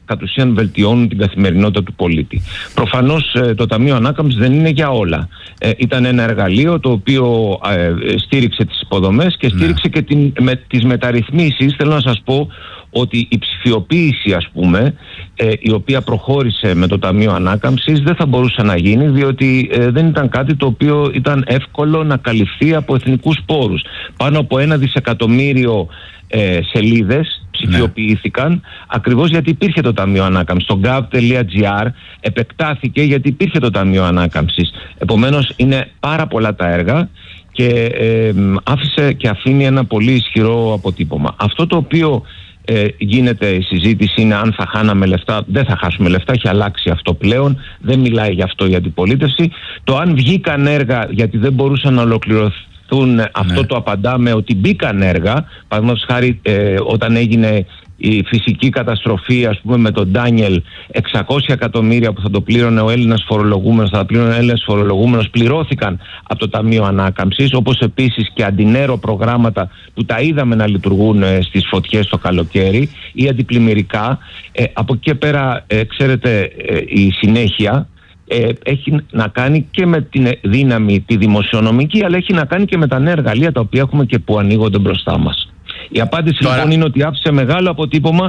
κατ' ουσίαν βελτιώνουν την καθημερινότητα του πολίτη. Προφανώς το Ταμείο Ανάκαμψης δεν είναι για όλα. Ήταν ένα εργαλείο το οποίο στήριξε τις υποδομές και στήριξε και τις μεταρρυθμίσεις. Θέλω να σας πω ότι η ψηφιοποίηση, ας πούμε, η οποία προχώρησε με το Ταμείο Ανάκαμψης, δεν θα μπορούσε να γίνει, διότι δεν ήταν κάτι το οποίο ήταν εύκολο να καλυφθεί από εθνικούς πόρους. Πάνω από 1 δισεκατομμύριο σελίδες ψηφιοποιήθηκαν ακριβώς γιατί υπήρχε το Ταμείο Ανάκαμψης. Το gov.gr επεκτάθηκε γιατί υπήρχε το Ταμείο Ανάκαμψης. Επομένως είναι πάρα πολλά τα έργα και άφησε και αφήνει ένα πολύ ισχυρό αποτύπωμα. Αυτό το οποίο γίνεται η συζήτηση είναι αν θα χάναμε λεφτά. Δεν θα χάσουμε λεφτά, έχει αλλάξει αυτό πλέον, δεν μιλάει γι' αυτό η αντιπολίτευση. Το αν βγήκαν έργα γιατί δεν μπορούσαν να ολοκληρωθούν, αυτό το απαντάμε ότι μπήκαν έργα. Παραδείγματος χάρη όταν έγινε η φυσική καταστροφή, ας πούμε, με τον Ντάνιελ, 600 εκατομμύρια που θα το πλήρωνε ο Έλληνας φορολογούμενος, θα τα πλήρωνε ο Έλληνας φορολογούμενος, πληρώθηκαν από το Ταμείο Ανάκαμψης, όπως επίσης και αντινέρο προγράμματα που τα είδαμε να λειτουργούν στις φωτιές το καλοκαίρι ή αντιπλημμυρικά. Από εκεί και πέρα, ξέρετε, η συνέχεια έχει να κάνει και με την δύναμη τη δημοσιονομική, αλλά έχει να κάνει και με τα νέα εργαλεία τα οποία έχουμε και που ανοίγονται μπροστά μας. Η απάντηση λοιπόν είναι ότι άφησε μεγάλο αποτύπωμα.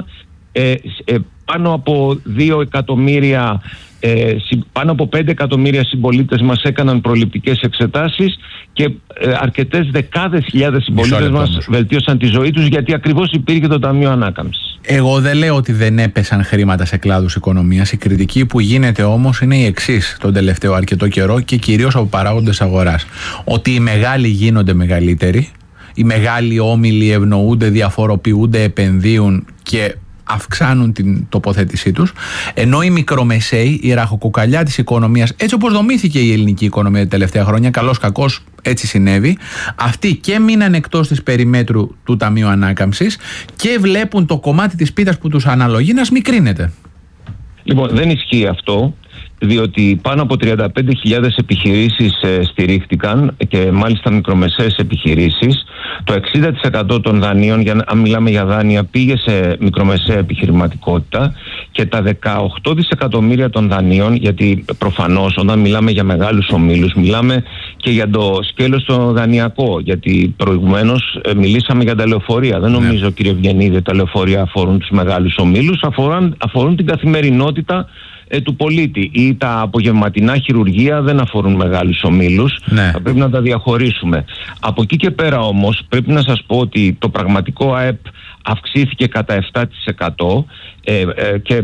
Πάνω από 2 εκατομμύρια, πάνω από 5 εκατομμύρια συμπολίτες μας έκαναν προληπτικές εξετάσεις και αρκετές δεκάδες χιλιάδες συμπολίτες μας βελτίωσαν τη ζωή τους γιατί ακριβώς υπήρχε το Ταμείο Ανάκαμψης. Εγώ δεν λέω ότι δεν έπεσαν χρήματα σε κλάδους οικονομίας. Η κριτική που γίνεται όμως είναι η εξής τον τελευταίο αρκετό καιρό και κυρίως από παράγοντες αγοράς. Ότι οι μεγάλοι γίνονται μεγαλύτεροι, οι μεγάλοι όμιλοι ευνοούνται, διαφοροποιούνται, επενδύουν και αυξάνουν την τοποθέτησή τους, ενώ οι μικρομεσαίοι, η ραχοκοκαλιά της οικονομίας, έτσι όπως δομήθηκε η ελληνική οικονομία τα τελευταία χρόνια, καλώς κακώς έτσι συνέβη, αυτοί και μείναν εκτός της περιμέτρου του Ταμείου Ανάκαμψης και βλέπουν το κομμάτι της πίτας που τους αναλογεί να σμικρύνεται. Λοιπόν, δεν ισχύει αυτό, διότι πάνω από 35.000 επιχειρήσεις στηρίχτηκαν και μάλιστα μικρομεσαίες επιχειρήσεις. Το 60% των δανείων, αν μιλάμε για δάνεια, πήγε σε μικρομεσαία επιχειρηματικότητα και τα 18 δισεκατομμύρια των δανείων, γιατί προφανώς όταν μιλάμε για μεγάλους ομίλους μιλάμε και για το σκέλος το δανειακό, γιατί προηγουμένως μιλήσαμε για τα λεωφορεία. Δεν νομίζω, κύριε Ευγενίδη, ότι τα λεωφορεία αφορούν τους μεγάλους ομίλους, αφορούν την καθημερινότητα του πολίτη, ή τα απογευματινά χειρουργεία δεν αφορούν μεγάλους ομίλους. Θα πρέπει να τα διαχωρίσουμε. Από εκεί και πέρα όμως πρέπει να σας πω ότι το πραγματικό ΑΕΠ αυξήθηκε κατά 7% και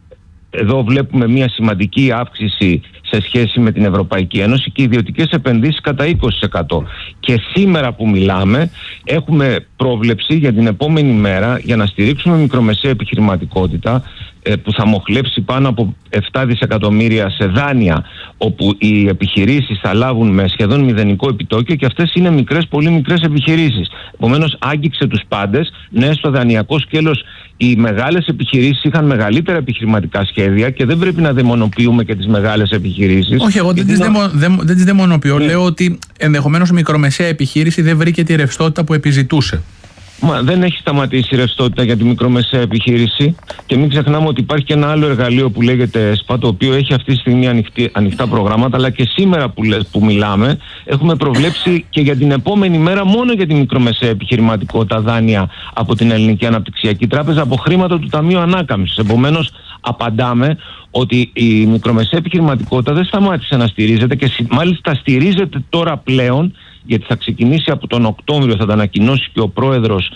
εδώ βλέπουμε μια σημαντική αύξηση σε σχέση με την Ευρωπαϊκή Ένωση και ιδιωτικές επενδύσεις κατά 20%. Και σήμερα που μιλάμε έχουμε πρόβλεψη για την επόμενη μέρα για να στηρίξουμε μικρομεσαία επιχειρηματικότητα που θα μοχλέψει πάνω από 7 δισεκατομμύρια σε δάνεια, όπου οι επιχειρήσεις θα λάβουν με σχεδόν μηδενικό επιτόκιο και αυτές είναι μικρές, πολύ μικρές επιχειρήσεις. Επομένως άγγιξε τους πάντες. Ναι, στο δανειακό σκέλος οι μεγάλες επιχειρήσεις είχαν μεγαλύτερα επιχειρηματικά σχέδια και δεν πρέπει να δαιμονοποιούμε και τις μεγάλες επιχειρήσεις. Όχι, εγώ δεν τις δαιμονοποιώ. Λέω ότι ενδεχομένως η μικρομεσαία επιχείρηση δεν βρήκε τη ρευστότητα που επιζητούσε. Μα δεν έχει σταματήσει η ρευστότητα για τη μικρομεσαία επιχείρηση και μην ξεχνάμε ότι υπάρχει και ένα άλλο εργαλείο που λέγεται ΕΣΠΑ, το οποίο έχει αυτή τη στιγμή ανοιχτά προγράμματα, αλλά και σήμερα που μιλάμε έχουμε προβλέψει και για την επόμενη μέρα μόνο για τη μικρομεσαία επιχειρηματικότητα δάνεια από την Ελληνική Αναπτυξιακή Τράπεζα από χρήματα του Ταμείου Ανάκαμψης. Επομένως απαντάμε ότι η μικρομεσαία επιχειρηματικότητα δεν σταμάτησε να στηρίζεται και μάλιστα στηρίζεται τώρα πλέον, γιατί θα ξεκινήσει από τον Οκτώβριο, θα τα ανακοινώσει και ο πρόεδρος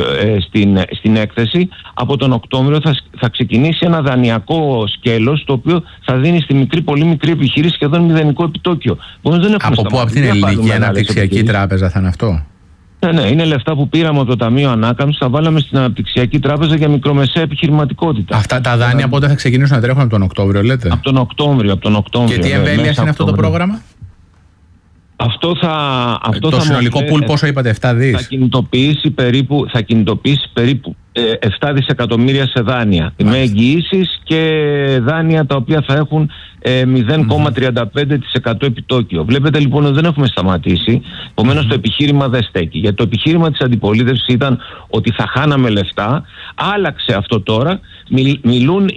στην έκθεση. Από τον Οκτώβριο θα ξεκινήσει ένα δανειακό σκέλος, το οποίο θα δίνει στη μικρή, πολύ μικρή επιχείρηση σχεδόν μηδενικό επιτόκιο. Από πού, από την Ελληνική Αναπτυξιακή Τράπεζα θα είναι αυτό? Ναι, είναι λεφτά που πήραμε από το Ταμείο Ανάκαμψης, θα βάλαμε στην Αναπτυξιακή Τράπεζα για μικρομεσαία επιχειρηματικότητα. Αυτά τα δάνεια πότε θα ξεκινήσουν να τρέχουν? Από τον Οκτώβριο, λέτε? Από τον Οκτώβριο. Και τι εμβέλειας είναι αυτό το πρόγραμμα? Το συνολικό πουλ πόσο είπατε, 7 δις? Θα κινητοποιήσει περίπου 7 δισεκατομμύρια σε δάνεια με εγγυήσεις και δάνεια τα οποία θα έχουν 0,35% επιτόκιο. Βλέπετε λοιπόν ότι δεν έχουμε σταματήσει. Επομένως το επιχείρημα δεν στέκει. Γιατί το επιχείρημα της αντιπολίτευσης ήταν ότι θα χάναμε λεφτά. Άλλαξε αυτό τώρα. Μιλούν